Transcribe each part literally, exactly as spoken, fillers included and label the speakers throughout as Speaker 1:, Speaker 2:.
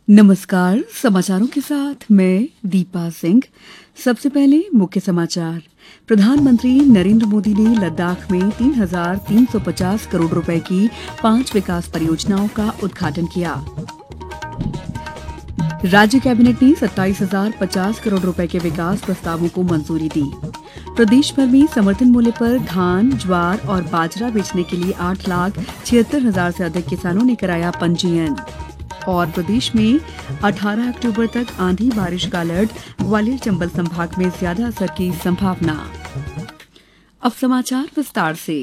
Speaker 1: नमस्कार। समाचारों के साथ मैं दीपा सिंह। सबसे पहले मुख्य समाचार। प्रधानमंत्री नरेंद्र मोदी ने लद्दाख में तीन हज़ार तीन सौ पचास करोड़ रुपए की पांच विकास परियोजनाओं का उद्घाटन किया। राज्य कैबिनेट ने सत्ताईस हज़ार पचास करोड़ रुपए के विकास प्रस्तावों को मंजूरी दी। प्रदेश भर में समर्थन मूल्य पर धान, ज्वार और बाजरा बेचने के लिए आठ लाख छिहत्तर हजार से अधिक किसानों ने कराया पंजीयन। और प्रदेश में अठारह अक्टूबर तक आंधी बारिश का अलर्ट, ग्वालियर चंबल संभाग में ज्यादा असर की संभावना। अब समाचार विस्तार से।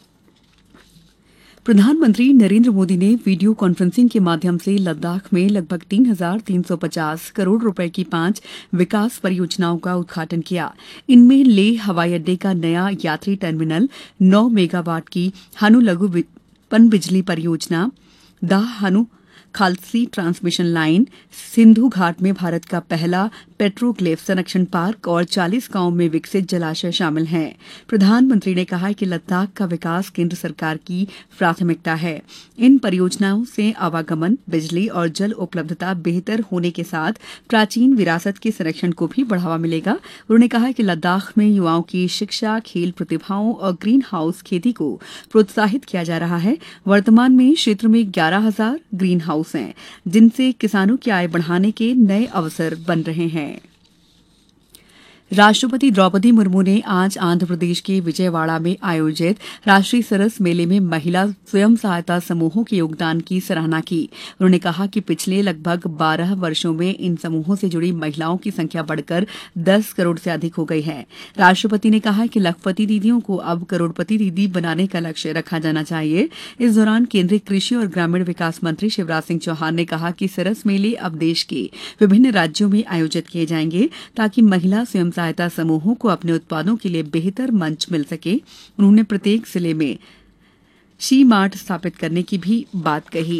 Speaker 1: प्रधानमंत्री नरेंद्र मोदी ने वीडियो कॉन्फ्रेंसिंग के माध्यम से लद्दाख में लगभग तीन हज़ार तीन सौ पचास करोड़ रुपए की पांच विकास परियोजनाओं का उद्घाटन किया। इनमें लेह हवाई अड्डे का नया यात्री टर्मिनल, नौ मेगावाट की हनु लघु पनबिजली परियोजना, दाह हनु खालसी ट्रांसमिशन लाइन, सिंधु घाट में भारत का पहला पेट्रोग्लिफ संरक्षण पार्क और चालीस गांवों में विकसित जलाशय शामिल हैं। प्रधानमंत्री ने कहा कि लद्दाख का विकास केंद्र सरकार की प्राथमिकता है। इन परियोजनाओं से आवागमन, बिजली और जल उपलब्धता बेहतर होने के साथ प्राचीन विरासत के संरक्षण को भी बढ़ावा मिलेगा। उन्होंने कहा कि लद्दाख में युवाओं की शिक्षा, खेल प्रतिभाओं और ग्रीन हाउस खेती को प्रोत्साहित किया जा रहा है। वर्तमान में क्षेत्र में ग्यारह हजार ग्रीन हाउस हैं, जिनसे किसानों की आय बढ़ाने के नए अवसर बन रहे हैं। राष्ट्रपति द्रौपदी मुर्मू ने आज आंध्र प्रदेश के विजयवाड़ा में आयोजित राष्ट्रीय सरस मेले में महिला स्वयं सहायता समूहों के योगदान की सराहना की। उन्होंने कहा कि पिछले लगभग बारह वर्षों में इन समूहों से जुड़ी महिलाओं की संख्या बढ़कर दस करोड़ से अधिक हो गई है। राष्ट्रपति ने कहा कि लखपति दीदियों को अब करोड़पति दीदी बनाने का लक्ष्य रखा जाना चाहिए। इस दौरान केंद्रीय कृषि और ग्रामीण विकास मंत्री शिवराज सिंह चौहान ने कहा कि सरस मेले अब देश के विभिन्न राज्यों में आयोजित किए जाएंगे, ताकि महिला स्वयं सहायता समूहों को अपने उत्पादों के लिए बेहतर मंच मिल सके। उन्होंने प्रत्येक जिले में शी मार्ट स्थापित करने की भी बात कही।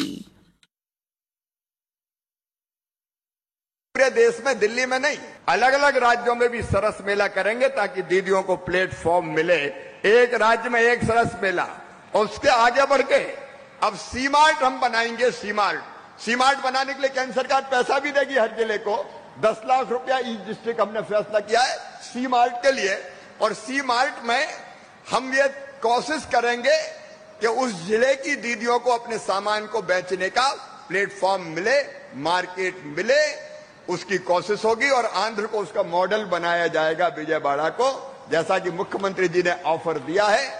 Speaker 2: पूरे देश में, दिल्ली में नहीं, अलग अलग राज्यों में भी सरस मेला करेंगे ताकि दीदियों को प्लेटफॉर्म मिले। एक राज्य में एक सरस मेला, और उसके आगे बढ़ के अब सी मार्ट हम बनाएंगे। सी मार्ट सी मार्ट बनाने के लिए केंद्र सरकार पैसा भी देगी हर जिले को। दस लाख रुपया ईच डिस्ट्रिक्ट हमने फैसला किया है सी मार्ट के लिए। और सी मार्ट में हम ये कोशिश करेंगे कि उस जिले की दीदियों को अपने सामान को बेचने का प्लेटफॉर्म मिले, मार्केट मिले, उसकी कोशिश होगी। और आंध्र को उसका मॉडल बनाया जाएगा, विजयवाड़ा को, जैसा कि मुख्यमंत्री जी ने ऑफर दिया है।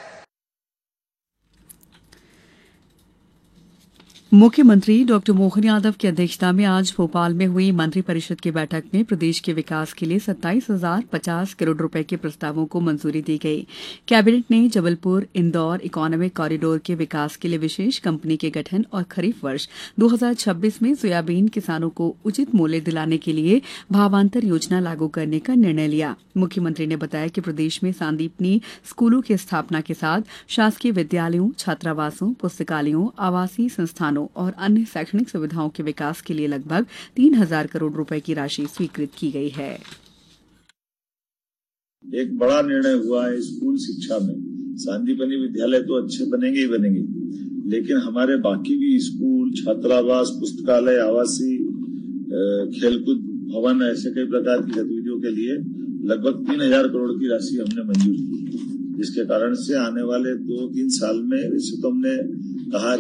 Speaker 1: मुख्यमंत्री डॉक्टर मोहन यादव की अध्यक्षता में आज भोपाल में हुई मंत्रिपरिषद की बैठक में प्रदेश के विकास के लिए सत्ताईस हजार पचास करोड़ रुपए के प्रस्तावों को मंजूरी दी गई। कैबिनेट ने जबलपुर इंदौर इकोनॉमिक कॉरिडोर के विकास के लिए विशेष कंपनी के गठन और खरीफ वर्ष दो हज़ार छब्बीस में सोयाबीन किसानों को उचित मूल्य दिलाने के लिए भावांतर योजना लागू करने का निर्णय लिया। मुख्यमंत्री ने बताया कि प्रदेश में सांदीपनी स्कूलों की स्थापना के साथ शासकीय विद्यालयों, छात्रावासों, पुस्तकालयों, आवासीय संस्थानों और अन्य शैक्षणिक सुविधाओं के विकास के लिए लगभग तीन हजार करोड़ रुपए की राशि स्वीकृत की गई है।
Speaker 3: एक बड़ा निर्णय हुआ है स्कूल शिक्षा में। सांदीपनी विद्यालय तो अच्छे बनेंगे ही बनेंगे, लेकिन हमारे बाकी भी स्कूल, छात्रावास, पुस्तकालय, आवासीय, खेलकूद भवन, ऐसे कई प्रकार की गतिविधियों के लिए लगभग तीन हजार करोड़ की राशि हमने मंजूर की, जिसके कारण से आने वाले दो तीन साल में, वैसे तो हमने कहा